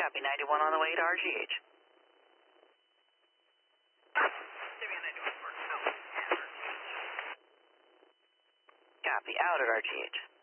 Copy, 91 on the way to RGH. Copy, out at RGH.